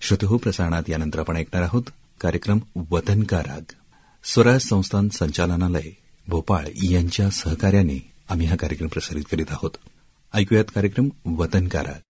श्रोतेहो, प्रसारणात यानंतर आपण ऐकणार आहोत कार्यक्रम वतन का राग. स्वराज संस्थान संचालनालय भोपाळ यांच्या सहकार्याने आम्ही हा कार्यक्रम प्रसारित करीत आहोत. ऐकूयात कार्यक्रम वतन का राग.